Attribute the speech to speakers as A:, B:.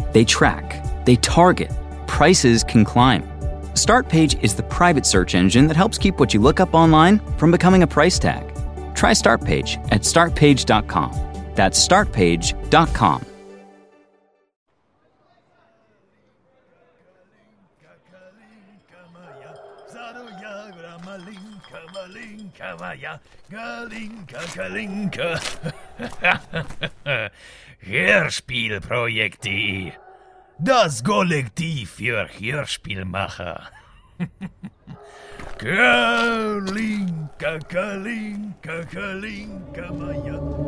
A: They track, they target, prices can climb. Startpage is the private search engine that helps keep what you look up online from becoming a price tag. Try Startpage at startpage.com. That's startpage.com.
B: Hörspielprojekt.de. Das Kollektiv für Hörspielmacher. Kalinka, Kalinka, Kalinka, Maja.